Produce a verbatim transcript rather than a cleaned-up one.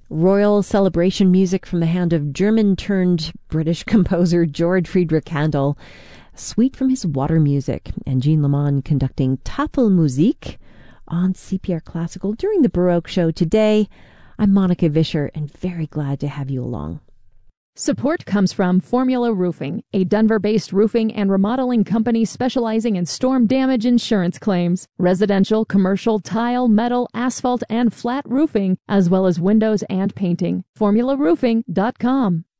Royal celebration music from the hand of German-turned-British composer George Friedrich Handel. Suite from his Water Music. And Jean Lamont conducting Tafelmusik on C P R Classical during the Baroque Show today. I'm Monica Vischer and very glad to have you along. Support comes from Formula Roofing, a Denver-based roofing and remodeling company specializing in storm damage insurance claims, residential, commercial, tile, metal, asphalt, and flat roofing, as well as windows and painting. formula roofing dot com.